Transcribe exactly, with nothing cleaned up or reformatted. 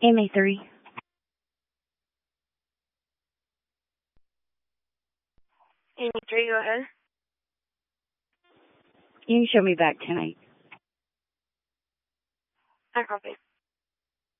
M A three. M A three, go ahead. You can show me back tonight. I copy.